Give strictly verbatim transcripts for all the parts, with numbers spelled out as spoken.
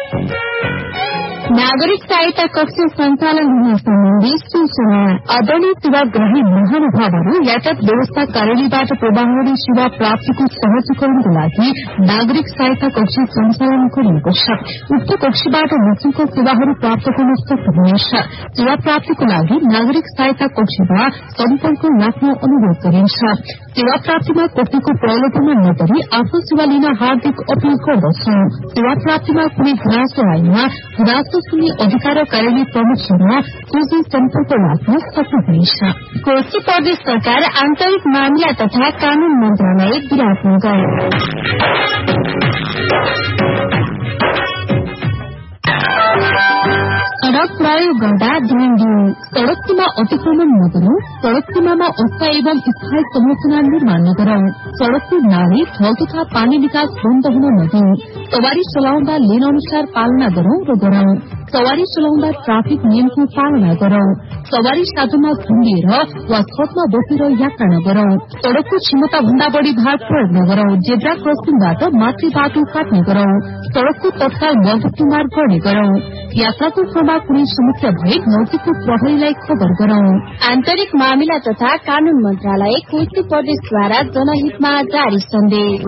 नागरिक सहायता कक्ष सञ्चालन हुन सम्बन्धी सूचना। आदरणीय सेवाग्राही महानुभावहरू यातायात व्यवस्था कार्यालयबाट प्रवाहरी सेवा प्राप्तिको सहजीकरणको लागि नागरिक सहायता कक्ष सञ्चालन गरिएको छ। उक्त कक्षबाट निशुल्क सेवाहरू प्राप्त गर्न सक्नुहुनेछ। सेवा प्राप्तिको लागि नागरिक सहायता कक्षमा सम्पर्क राख्न अनुरोध गरिन्छ। सेवा प्राप्तिमा कसैको प्रलोभनमा नपरी आफ्नो सेवा लिन हार्दिक अपील गर्दछौं। सेवा प्राप्तिमा कुनै गुनासो आएमा गुनासो सुन्ने अधिकार कार्यालय प्रमुखसँग सोझै सम्पर्क राख्न सक्नुहुनेछ। कोशी प्रदेश सरकार आन्तरिक मामिला तथा कानून मन्त्रालय विराटनगर। सड़क प्रयोग गर्दा ध्यान दिनु। सड़क सीमा अतिक्रमण नगरौं। सड़क सीमामा अस्थायी एवं स्थायी संरचना निर्माण नगरौं। सड़कको नाली थल तथा पानी निकास बन्द हुन नदिऊ। सवारी चलाउँदा लेन अनुसार पालना गरौं र गरौं। सवारी चलाउँदा ट्राफिक नियमको पालना गरौं। सवारी साधनमा झुन्डिएर वा छतमा बसेर यात्रा नगरौं। सड़कको क्षमता भन्दा बढ़ी भार प्रयोग नगरौं। जेब्रा क्रसिङबाट मातृ बाटो काट्ने गरौं। सड़कको तत्काल मर्मत गर्ने गरौं। यात्राको क्रममा कुनै समस्या भए नजिकको प्रहरीलाई खबर गरौं। आन्तरिक मामिला तथा कानून मन्त्रालय कोशी प्रदेशद्वारा जनहितमा जारी सन्देश।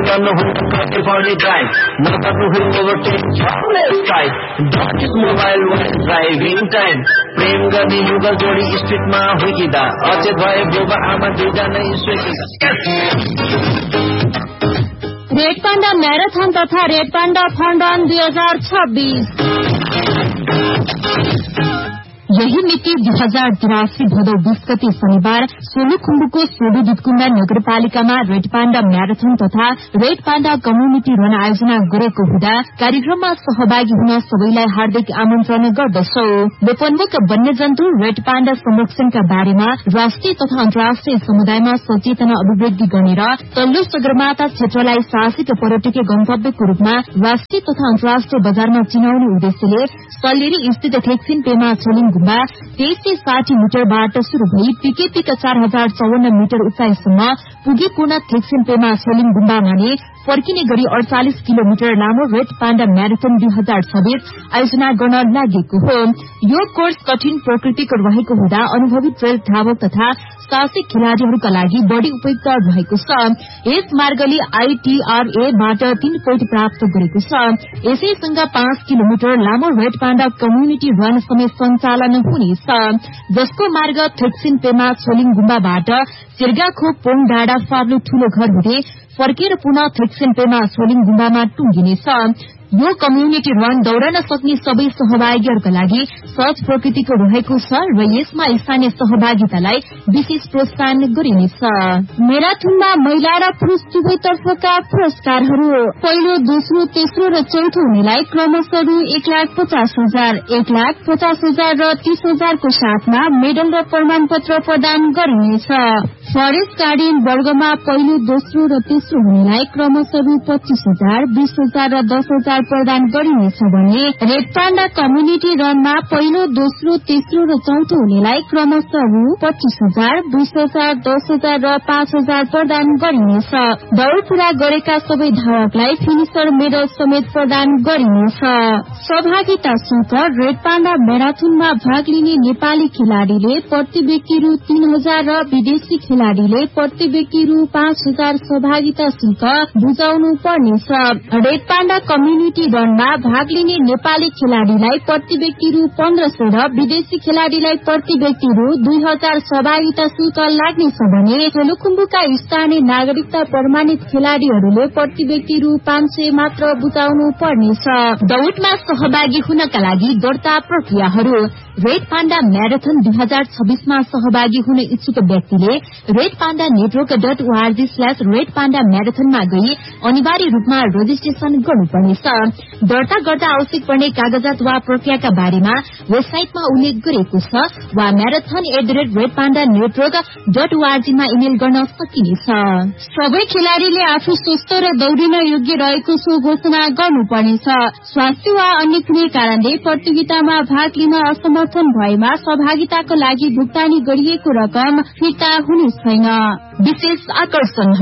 मोबाइल ड्राइभिङ टाइम प्रेम गर्ने युगल जोडी स्ट्रिटमा हुर्किँदा अचेत भए बुबा आमा दुईजना रेड पाण्डा म्याराथन तथा रेड पाण्डा फन्ड रन दुई हजार छब्बीस यही मिति दुई हजार तिरासी भदौ बीस गते शनिबार सोलुखुम्बुको सोलु दुधकुण्डा नगरपालिकामा रेड पाण्डा म्याराथन तथा रेड पाण्डा कम्युनिटी रन आयोजना गरेको हुँदा कार्यक्रममा सहभागी हुन सबैलाई हार्दिक आमन्त्रण गर्दछौ। लोपोन्मुख वन्यजन्तु रेड पाण्डा संरक्षणका बारेमा राष्ट्रिय तथा अन्तर्राष्ट्रिय समुदायमा सचेतना अभिवृद्धि गर्ने र तल्लो सगरमाथा क्षेत्रलाई साहसिक पर्यटकीय गन्तव्यको रूपमा राष्ट्रिय तथा अन्तर्राष्ट्रिय बजारमा चिनाउने उद्देश्यले सल्लेरी स्थित ठेक्सिन पेमा छोलिङ गुम्बा तेइस सय साठी मिटरबाट शुरू भई पिकेपिक चार हजार चौवन्न मिटर उचाइसम्म पुगी पूर्ण ठेक्सिन पेमा छोलिङ गुम्बामा नै फर्किने गरी अड़चालिस किलोमिटर लामो रेड पाण्डा म्याराथन दुई हजार छब्बीस आयोजना गर्न लागेको हो। यो कोर्स कठिन प्रकृतिको रहेको हुँदा अनुभवी ट्रेल धावक तथा साहसिक खेलाड़ीहरूका लागि बढ़ी उपयुक्त रहेको छ। यस मार्गले आईटीआरएबाट तीन पोइन्ट प्राप्त गरेको छ। यसैसँग पाँच किलोमिटर लामो रेड पाण्डा कम्युनिटी रन समेत सञ्चालन हुनेछ, जसको मार्ग ठेक्सिन पेमा छोलिङ गुम्बाबाट सिर्गाखोप पोङ डाँडा फार्लु ठूलो घर हुँदै फर्केर पुनः ठेक्सिन पेमा छोलिङ गुम्बामा टुंगिनेछ। यो कम्युनिटी रन दौड़न सक्ने सबै सहभागीहरूका लागि सहज प्रकृतिको रहेको छ र यसमा स्थानीय सहभागितालाई विशेष प्रोत्साहन गरिनेछ। म्याराथनमा महिला र पुरूष दुवैतर्फका पुरस्कारहरू पहिलो, दोस्रो, तेस्रो र चौथो हुनेलाई क्रमशः रु एक लाख पचास हजार, एक लाख पचास हजार र तीस हजारको साथमा मेडल र प्रमाण पत्र प्रदान गरिनेछ। फरेस्ट गार्डियन वर्गमा पहिलो, दोस्रो र तेस्रो हुनेलाई क्रमशः रु पच्चीस हजार, बीस हजार र दस हजार प्रदान गरिनेछ भने रेड पाण्डा कम्युनिटी रनमा पहिलो, दोस्रो, तेस्रो र चौथो हुनेलाई क्रमशः रु पच्चीस हजार, बीस हजार, दस हजार र पाँच हजार प्रदान गरिनेछ। दौड़ पूरा गरेका सबै धावकलाई फिनिशर मेडल समेत प्रदान गरिनेछ। सहभागिता शुल्क रेड पाण्डा म्याराथनमा भाग लिने नेपाली खेलाड़ीले प्रति व्यक्ति रु तीन हजार र विदेशी खेलाड़ीले प्रति व्यक्ति रु पाँच हजार सहभागिता शुल्क बुझाउनु पर्नेछ। रेड पाण्डा कम्युनिटी रनमा भाग लिने नेपाली खेलाड़ीलाई प्रति व्यक्ति रु पन्ध्र सय र विदेशी खेलाड़ीलाई प्रति व्यक्ति रु दुई हजार सहभागिता शुल्क लाग्नेछ भने सोलुखुम्बुका स्थानीय नागरिकता प्रमाणित खेलाड़ीहरूले प्रति व्यक्ति रु पाँच सय मात्र बुझाउनु पर्नेछ। दौड़मा सहभागी हुनका लागि दर्ता प्रक्रियाहरू रेड पाण्डा म्याराथन दुई हजार छब्बीसमा सहभागी हुन इच्छुक व्यक्तिले red panda network dot ORG slash red panda म्याराथनमा गई अनिवार्य रूपमा रजिस्ट्रेशन गर्नुपर्नेछ। दर्ता गर्दा आवश्यक पर्ने कागजात वा प्रक्रियाका बारेमा वेबसाइटमा उल्लेख गरेको छ वा marathon at the rate red panda network dot ओआरजीमा email गर्न सकिनेछ। सबै खेलाड़ीले आफू स्वस्थ र दौडिन योग्य रहेको सो घोषणा गर्नुपर्नेछ। स्वास्थ्य वा अन्य कुनै कारणले प्रतियोगितामा भाग लिन असमर्थन भएमा सहभागिताको लागि भुक्तानी गरिएको रकम फिर्ता हुने छैन। विशेष आकर्षणहरू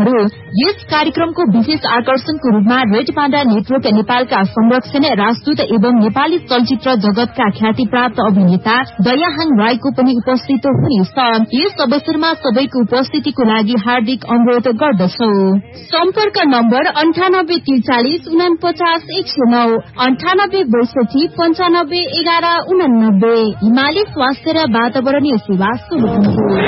यस कार्यक्रमको विशेष आकर्षणको रूपमा रेड पाण्डा नेटवर्क नेपालका संरक्षण राजदूत एवं नेपाली चलचित्र जगतका ख्याति प्राप्त अभिनेता दयाहाङ राईको पनि उपस्थित हुनेछ। यस अवसरमा सबैको उपस्थितिको लागि हार्दिक अनुरोध गर्दछौ। सम्पर्क नम्बर अन्ठानब्बे त्रिचालिस उनापचास एक सय नौ अन्ठानब्बे बैसठी पञ्चानब्बे एघार उनानब्बे। हिमाली स्वास्थ्य र वातावरणीय सेवा सोलुखुम्बु।